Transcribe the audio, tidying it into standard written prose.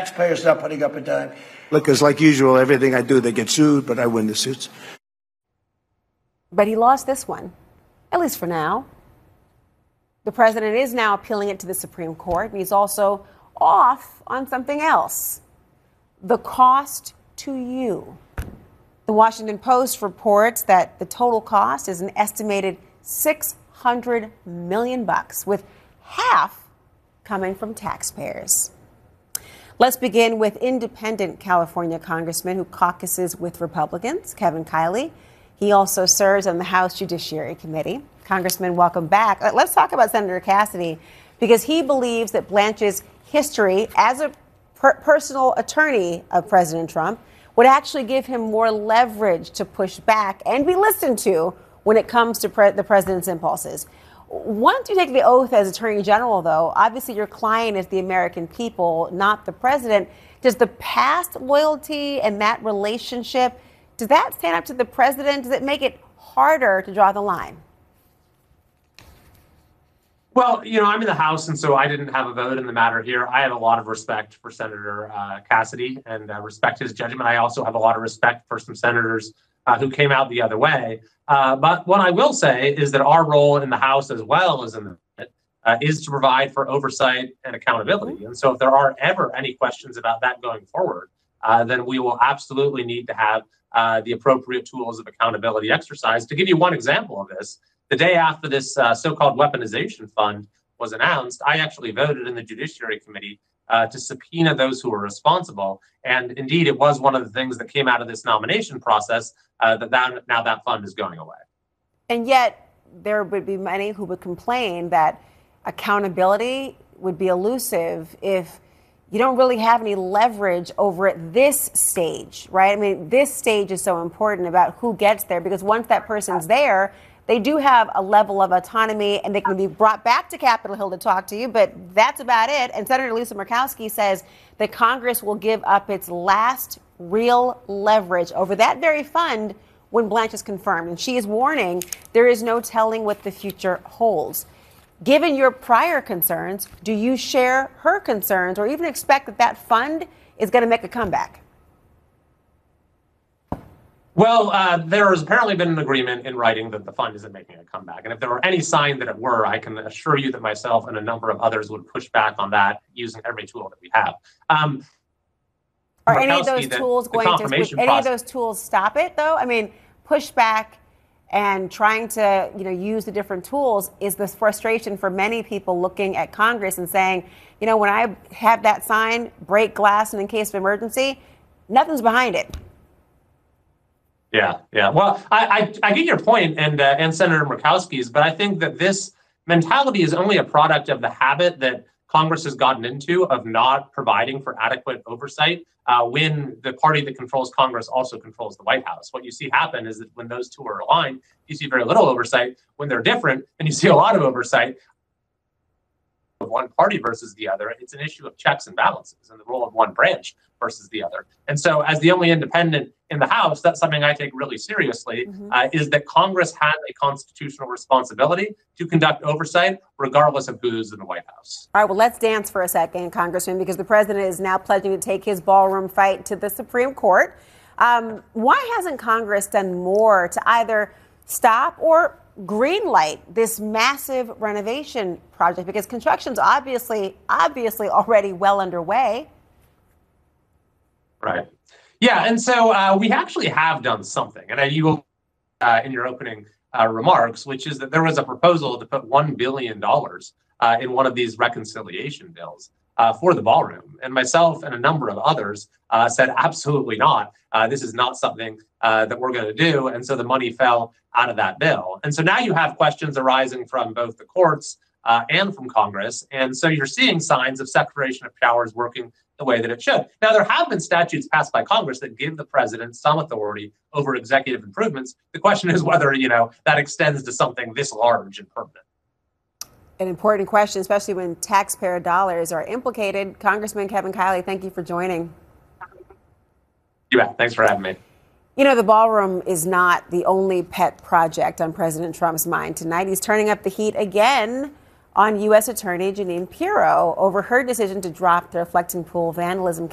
taxpayers not putting up a dime. Look, it's like usual. Everything I do, they get sued, but I win the suits. But he lost this one, at least for now. The president is now appealing it to the Supreme Court, and he's also off on something else. The cost to you. The Washington Post reports that the total cost is an estimated $600 million, with half coming from taxpayers. Let's begin with independent California congressman who caucuses with Republicans, Kevin Kiley. He also serves on the House Judiciary Committee. Congressman, welcome back. Let's talk about Senator Cassidy, because he believes that Blanche's history as a personal attorney of President Trump would actually give him more leverage to push back and be listened to when it comes to the president's impulses. Once you take the oath as Attorney General, though, obviously your client is the American people, not the president. Does the past loyalty and that relationship, does that stand up to the president? Does it make it harder to draw the line? Well, I'm in the House, and so I didn't have a vote in the matter here. I have a lot of respect for Senator Cassidy and respect his judgment. I also have a lot of respect for some senators who came out the other way. But what I will say is that our role in the House, as well as in the Senate, is to provide for oversight and accountability. And so if there are ever any questions about that going forward, then we will absolutely need to have the appropriate tools of accountability exercised. To give you one example of this, the day after this so-called weaponization fund was announced, I actually voted in the Judiciary Committee to subpoena those who were responsible. And indeed, it was one of the things that came out of this nomination process that now that fund is going away. And yet there would be many who would complain that accountability would be elusive if you don't really have any leverage over at this stage, right? I mean, this stage is so important about who gets there, because once that person's there, they do have a level of autonomy and they can be brought back to Capitol Hill to talk to you, but that's about it. And Senator Lisa Murkowski says that Congress will give up its last real leverage over that very fund when Blanche is confirmed. And she is warning there is no telling what the future holds. Given your prior concerns, do you share her concerns or even expect that that fund is going to make a comeback? Well, there has apparently been an agreement in writing that the fund isn't making a comeback. And if there were any sign that it were, I can assure you that myself and a number of others would push back on that using every tool that we have. Are any of those tools going to, any of those tools stop it, though? I mean, pushback and trying to, use the different tools is the frustration for many people looking at Congress and saying, when I have that sign, break glass, and in case of emergency, nothing's behind it. Yeah. Well, I get your point, and Senator Murkowski's, but I think that this mentality is only a product of the habit that Congress has gotten into of not providing for adequate oversight when the party that controls Congress also controls the White House. What you see happen is that when those two are aligned, you see very little oversight. When they're different, and you see a lot of oversight of one party versus the other. It's an issue of checks and balances and the role of one branch versus the other. And so as the only independent in the House, that's something I take really seriously, is that Congress has a constitutional responsibility to conduct oversight regardless of who's in the White House. All right, well, let's dance for a second, Congressman, because the president is now pledging to take his ballroom fight to the Supreme Court. Why hasn't Congress done more to either stop or greenlight this massive renovation project? Because construction's obviously already well underway. Right. Yeah, and so we actually have done something, and you will in your opening remarks, which is that there was a proposal to put $1 billion in one of these reconciliation bills for the ballroom. And myself and a number of others said, absolutely not. This is not something that we're going to do. And so the money fell out of that bill. And so now you have questions arising from both the courts and from Congress. And so you're seeing signs of separation of powers working the way that it should. Now, there have been statutes passed by Congress that give the president some authority over executive improvements. The question is whether, that extends to something this large and permanent. An important question, especially when taxpayer dollars are implicated. Congressman Kevin Kiley, thank you for joining. You bet. Thanks for having me. The ballroom is not the only pet project on President Trump's mind tonight. He's turning up the heat again on U.S. Attorney Jeanine Pirro over her decision to drop the reflecting pool vandalism